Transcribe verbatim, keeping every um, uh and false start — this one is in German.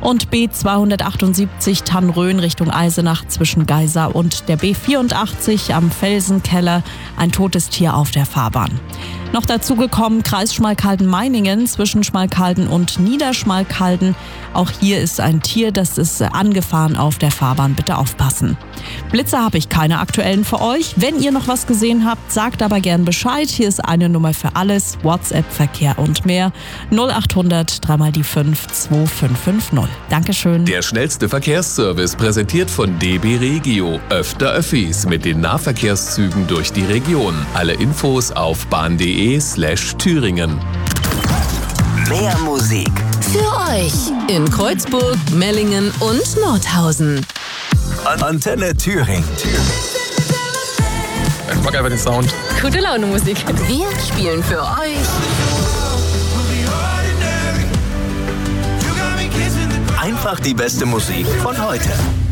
und B zweihundertachtundsiebzig Tannröhn Richtung Eisenach zwischen Geisa und der B vierundachtzig am Felsenkeller. Ein totes Tier auf der Fahrbahn. Noch dazu gekommen Kreis Schmalkalden-Meiningen zwischen Schmalkalden und Niederschmalkalden. Auch hier ist ein Tier, das ist angefahren auf der Fahrbahn. Bitte aufpassen. Blitze habe ich keine aktuellen für euch. Wenn ihr noch was gesehen habt, sagt aber gern Bescheid. Hier ist eine Nummer für alles. WhatsApp, Verkehr und mehr. null achthundert drei mal die fünf zwei fünf fünf null. Dankeschön. Der schnellste Verkehrsservice präsentiert von D B Regio. Öfter Öffis mit den Nahverkehrszügen durch die Region. Alle Infos auf bahn.de slash Thüringen. Mehr Musik für euch in Kreuzburg, Mellingen und Nordhausen. Antenne Thüringen. Ich mag einfach den Sound. Gute Laune Musik. Wir spielen für euch Einfach die beste Musik von heute.